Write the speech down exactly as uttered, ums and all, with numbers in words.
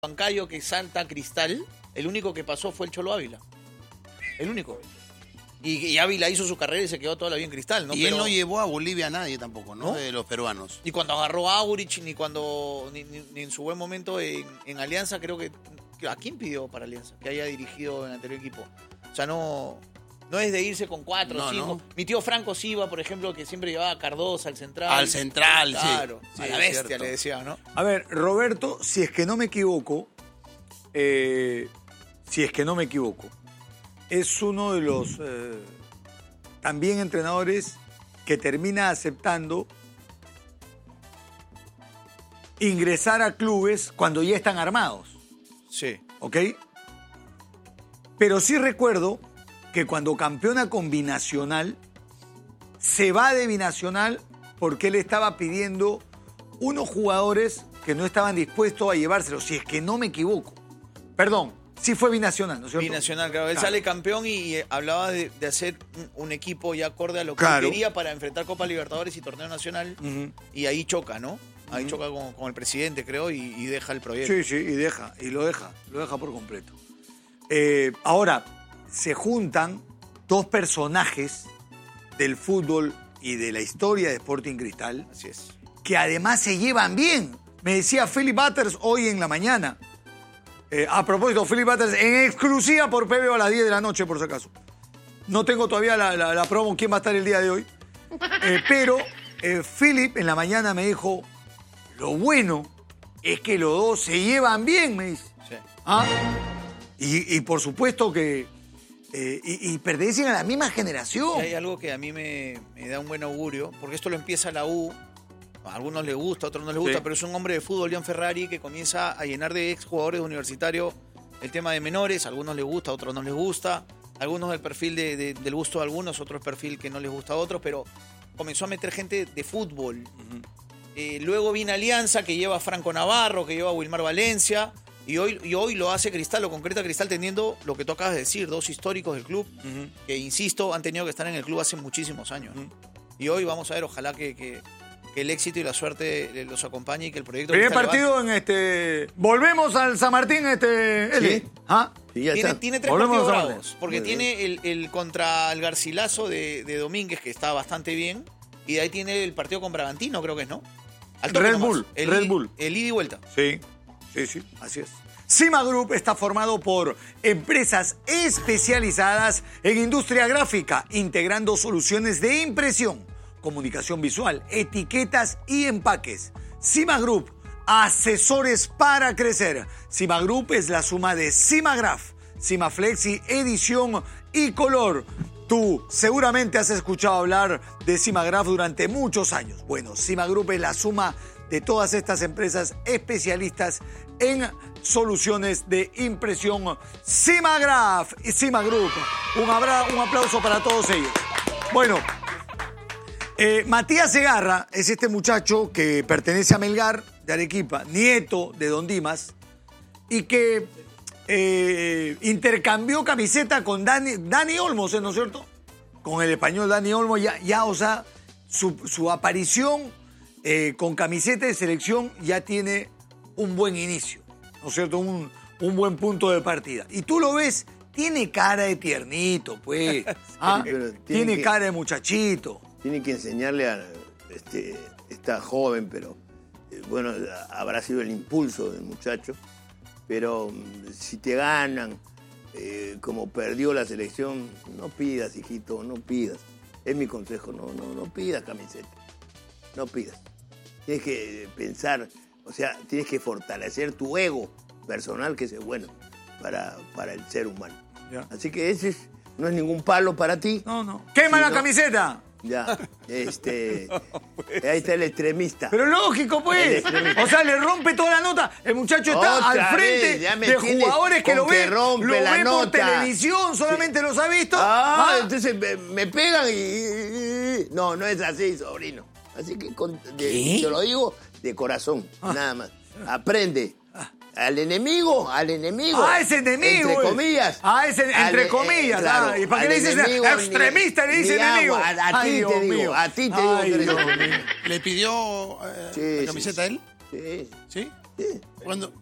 Huancayo que Santa Cristal, el único que pasó fue el Cholo Ávila. El único. Y, y Ávila hizo su carrera y se quedó toda la vida en Cristal, ¿no? Y Pero, él no llevó a Bolivia a nadie tampoco, ¿no? ¿no? De los peruanos. Ni cuando agarró a Aurich, ni cuando ni, ni, ni en su buen momento en, en Alianza, creo que... ¿A quién pidió para Alianza? Que haya dirigido en el anterior equipo. O sea, no... No es de irse con cuatro o No, cinco. no. Mi tío Franco Silva, por ejemplo, que siempre llevaba a Cardosa al central. Al central, sí. Claro, Sí, a la es bestia cierto. le decía, ¿no? A ver, Roberto, si es que no me equivoco, eh, si es que no me equivoco, es uno de los eh, también entrenadores que termina aceptando ingresar a clubes cuando ya están armados, Sí. ¿ok? Pero sí recuerdo que cuando campeona con Binacional, se va de Binacional porque él estaba pidiendo unos jugadores que no estaban dispuestos a llevárselos, si es que no me equivoco. Perdón, sí fue Binacional, ¿no es cierto? Binacional, claro. Él Claro. sale campeón y, y hablaba de, de hacer un, un equipo ya acorde a lo que Claro. él quería para enfrentar Copa Libertadores y Torneo Nacional. Ujú. Y ahí choca, ¿no? Ahí choca con, con el presidente, creo, y, y deja el proyecto. Sí, sí, y deja, y lo deja, lo deja por completo. Eh, ahora, se juntan dos personajes del fútbol y de la historia de Sporting Cristal Así es. que además se llevan bien. Me decía Philip Butters hoy en la mañana. Eh, a propósito, Philip Butters en exclusiva por P B O a las diez de la noche, por si acaso. No tengo todavía la, la, la promo, quién va a estar el día de hoy. Eh, pero eh, Philip en la mañana me dijo, lo bueno es que los dos se llevan bien, me dice. Sí. ¿Ah? Y, y por supuesto que... eh, y, y pertenecen a la misma generación. Y hay algo que a mí me, me da un buen augurio, porque esto lo empieza la U. A algunos les gusta, a otros no les gusta, Sí. pero es un hombre de fútbol, Leon Ferrari, que comienza a llenar de exjugadores universitarios el tema de menores. A algunos les gusta, a otros no les gusta. Algunos del perfil de, de- del gusto de algunos, otros perfil que no les gusta a otros, pero comenzó a meter gente de fútbol. Eh, luego viene Alianza, que lleva a Franco Navarro, que lleva a Wilmar Valencia, y hoy, y hoy lo hace Cristal, lo concreta Cristal teniendo lo que tú acabas de decir, dos históricos del club, que insisto, han tenido que estar en el club hace muchísimos años. Y hoy vamos a ver, ojalá que, que- que el éxito y la suerte los acompañe y que el proyecto... Primer Cristal partido en este... Volvemos al San Martín, este... Eli. Sí. ¿Ah? Sí, ya Tiene, está. tiene tres Volvemos partidos a ver. bravos, porque Muy tiene el, el contra el Garcilaso de, de Domínguez, que está bastante bien, y de ahí tiene el partido con Bragantino, creo que es, ¿no? Al toque Red nomás. Bull, El Red i- Bull. El ida y vuelta. Sí, sí, sí, así es. Cima Group está formado por empresas especializadas en industria gráfica, integrando soluciones de impresión, comunicación visual, etiquetas y empaques. Cima Group, asesores para crecer. Cima Group es la suma de Cimagraph, Cimaflexi, edición y color. Tú seguramente has escuchado hablar de Cimagraph durante muchos años. Bueno, Cima Group es la suma de todas estas empresas especialistas en soluciones de impresión. Cimagraph y Cima Group. Un, abra, un aplauso para todos ellos. Bueno, eh, Matías Segarra es este muchacho que pertenece a Melgar de Arequipa, nieto de Don Dimas, y que eh, intercambió camiseta con Dani, Dani Olmos, ¿no es cierto? Con el español Dani Olmos, ya, ya o sea, su, su aparición eh, con camiseta de selección ya tiene un buen inicio, ¿no es cierto? Un, un buen punto de partida. Y tú lo ves, tiene cara de tiernito, pues. ¿Ah? pero tiene Tiene que- cara de muchachito. Tiene que enseñarle a este, está joven, pero eh, bueno, habrá sido el impulso del muchacho. Pero mm, si te ganan, eh, como perdió la selección, no pidas, hijito, no pidas. Es mi consejo, no, no, no pidas camiseta. No pidas. Tienes que pensar, o sea, tienes que fortalecer tu ego personal, que es bueno para, para el ser humano. Ya. Así que ese es, no es ningún palo para ti. No, no. ¡Quema Sí, la no. camiseta! Ya, este. Ahí está el extremista. Pero lógico, El pues. extremista. O sea, le rompe toda la nota. El muchacho está Otra al frente vez, ya me de tienes jugadores que con lo que ven, rompe lo la ven por nota. televisión, solamente los ha visto. Ah, Ah, entonces me, me pegan y. No, no es así, sobrino. Así que con- de- te lo digo de corazón, Ah. nada más. Aprende. Al enemigo, al enemigo. Ah, ese enemigo. Entre eh. comillas. Ah, ese, entre Al- comillas. eh, claro, ah, ¿y para qué al le dices enemigo extremista? ni- Le dice ni enemigo. agua. A, a Ay, ti Dios te digo, mío. a ti te digo Ay, que eres Dios extremista. mío. ¿Le pidió eh, Sí, la sí, camiseta a él? Sí, ¿Sí? sí. ¿Cuándo,